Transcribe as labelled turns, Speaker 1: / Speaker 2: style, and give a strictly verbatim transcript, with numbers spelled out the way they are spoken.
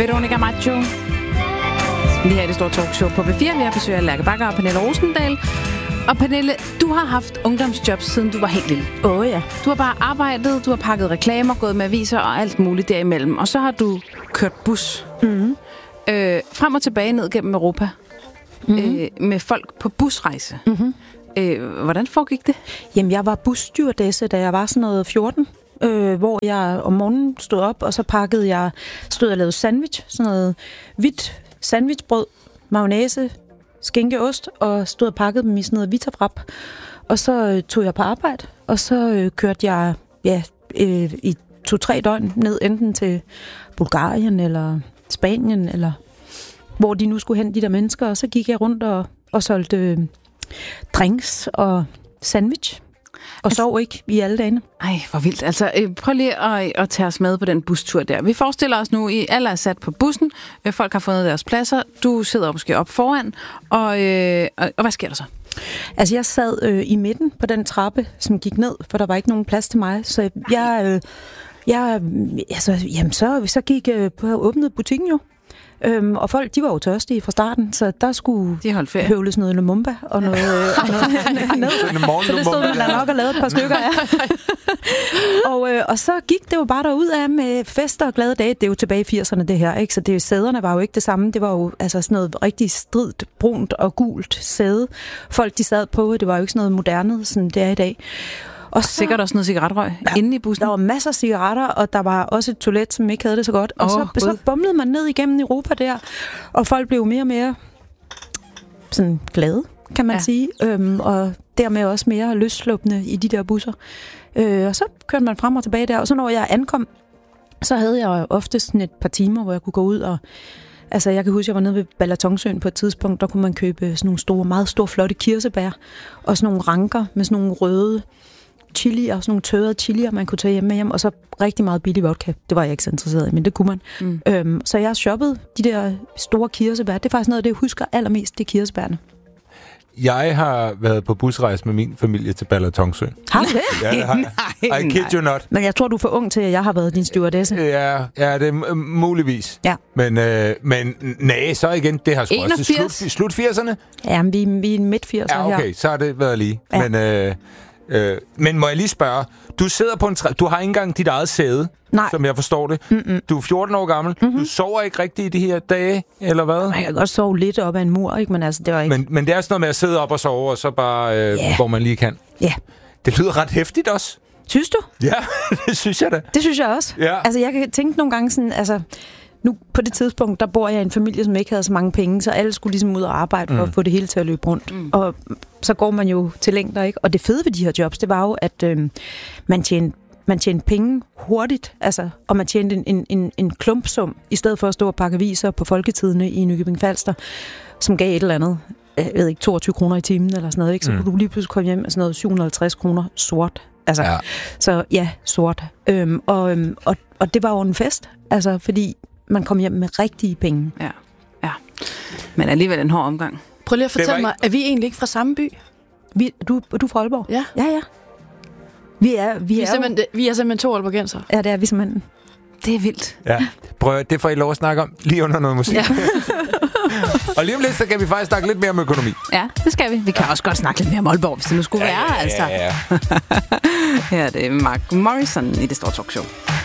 Speaker 1: Veronica Maggio. Vi her i det store talkshow på B fire. Vi har besøg af Lærke Bagger og Pernille Rosendal. Og Pernille, du har haft ungdomsjob siden du var helt lille.
Speaker 2: Åh oh, ja.
Speaker 1: Du har bare arbejdet, du har pakket reklamer, gået med aviser og alt muligt derimellem. Og så har du kørt bus.
Speaker 2: Mm-hmm.
Speaker 1: Øh, frem og tilbage ned gennem Europa. Mm-hmm. Øh, med folk på busrejse.
Speaker 2: Mm-hmm.
Speaker 1: Øh, hvordan foregik det?
Speaker 2: Jamen, jeg var busstewardesse, da jeg var sådan noget fjorten. Øh, hvor jeg om morgenen stod op, og så pakkede jeg, stod og lavede sandwich. Sådan noget hvidt sandwichbrød, mayonnaise, skinke, ost, og stod og pakkede dem i sådan noget vitafrap. Og så øh, tog jeg på arbejde, og så øh, kørte jeg ja, øh, i to-tre døgn ned enten til Bulgarien eller Spanien, eller hvor de nu skulle hen, de der mennesker. Og så gik jeg rundt og, og solgte øh, drinks og sandwich. Og altså, sov ikke i alle dagene.
Speaker 1: Ej, hvor vildt. Altså, øh, prøv lige at, at tage os med på den bustur der. Vi forestiller os nu, I alle er sat på bussen. Øh, folk har fundet deres pladser. Du sidder måske op foran. Og, øh, og, og hvad sker der så?
Speaker 2: Altså, jeg sad øh, i midten på den trappe, som gik ned, for der var ikke nogen plads til mig. Så jeg, øh, jeg altså, jamen, så, så gik jeg øh, på at åbne butikken jo. Øhm, og folk, de var jo tørstige fra starten, så der skulle
Speaker 1: de
Speaker 2: høvles noget Lumumba og noget, og noget ned. Så det stod der nok og lavede et par stykker af. og, øh, og så gik det jo bare derud af med fester og glade dage. Det er jo tilbage i firserne det her, ikke? Så det, sæderne var jo ikke det samme. Det var jo altså sådan noget rigtig stridt, brunt og gult sæde. Folk, de sad på, det var jo ikke sådan noget moderne, som det er i dag. Og så, sikkert også noget cigaretrøg ja, inde i bussen. Der var masser af cigaretter, og der var også et toilet, som ikke havde det så godt. Og oh, så, så bumlede man ned igennem Europa der, og folk blev mere og mere sådan glade, kan man ja. sige. Øhm, og dermed også mere løsslupne i de der busser. Øh, og så kørte man frem og tilbage der, og så når jeg ankom, så havde jeg ofte sådan et par timer, hvor jeg kunne gå ud og... Altså, jeg kan huske, jeg var nede ved Balatonsøen på et tidspunkt, der kunne man købe sådan nogle store, meget store, flotte kirsebær, og sådan nogle ranker med sådan nogle røde chili og sådan nogle tørrede chilier, man kunne tage hjem med hjem, og så rigtig meget billig vodka. Det var jeg ikke så interesseret i, men det kunne man. Mm. Øhm, så jeg shoppede de der store kirsebær. Det er faktisk noget af det, jeg husker allermest, det er kirsebærne.
Speaker 3: Jeg har været på busrejse med min familie til Balatonsøen.
Speaker 2: Har du det?
Speaker 3: Ja, det har jeg. I kid you not.
Speaker 2: Men jeg tror, du er for ung til, at jeg har været din stewardesse.
Speaker 3: Ja, ja det er muligvis.
Speaker 2: Ja.
Speaker 3: Men, øh, men nej, så igen, det har sgu også slut, slut firserne.
Speaker 2: Ja, men vi, vi er midt firserne her.
Speaker 3: Ja, okay, her. Så har det været lige.
Speaker 2: Ja.
Speaker 3: Men, øh, øh, men må jeg lige spørge, du sidder på en træ, du har ikke engang dit eget sæde,
Speaker 2: nej.
Speaker 3: Som jeg forstår det. Mm-mm. Du er fjorten år gammel. Mm-hmm. Du sover ikke rigtigt i de her dage, eller hvad?
Speaker 2: Jeg kan godt sove lidt op ad en mur, ikke? Men, altså, det var ikke...
Speaker 3: men, men det er sådan noget med at sidde op og sove, og så bare, øh, yeah. hvor man lige kan.
Speaker 2: Ja. Yeah.
Speaker 3: Det lyder ret hæftigt også.
Speaker 2: Synes du?
Speaker 3: Ja, det synes jeg da.
Speaker 2: Det synes jeg også.
Speaker 3: Ja.
Speaker 2: Altså, jeg kan tænke nogle gange sådan, altså... Nu på det tidspunkt, der bor jeg i en familie, som ikke havde så mange penge, så alle skulle ligesom ud og arbejde for mm. at få det hele til at løbe rundt. Mm. Og så går man jo til længder, ikke? Og det fede ved de her jobs, det var jo, at øh, man tjente man tjente penge hurtigt, altså, og man tjente en, en, en, en klumpsum, i stedet for at stå og pakke aviser på Folketidene i Nykøbing Falster, som gav et eller andet, jeg ved ikke, toogtyve kroner i timen eller sådan noget, ikke? Så mm. kunne du lige pludselig komme hjem med sådan noget syv hundrede og halvtreds kroner sort. Altså, ja. Så ja, sort. Øhm, og, øhm, og, og det var jo en fest, altså, fordi man kom hjem med rigtige penge.
Speaker 1: Ja, ja. Men alligevel en hård omgang.
Speaker 4: Prøv lige at fortælle ikke... mig, er vi egentlig ikke fra samme by?
Speaker 2: Vi, du, du er fra Aalborg?
Speaker 4: Ja.
Speaker 2: Ja, ja. Vi er, vi
Speaker 4: vi er,
Speaker 2: er,
Speaker 4: simpelthen, jo... vi er simpelthen to aalborgenser.
Speaker 2: Ja, det er vi simpelthen.
Speaker 1: Det er vildt.
Speaker 3: Ja. Prøv, det får I lov at snakke om lige under noget musik. Ja. Og lige om lidt, så kan vi faktisk snakke lidt mere om økonomi.
Speaker 1: Ja, det skal vi. Vi kan også godt snakke lidt mere om Aalborg, hvis det nu skulle
Speaker 3: ja,
Speaker 1: være.
Speaker 3: Ja,
Speaker 1: altså.
Speaker 3: ja, ja.
Speaker 1: Her er det Mark Morrison i det store talkshow.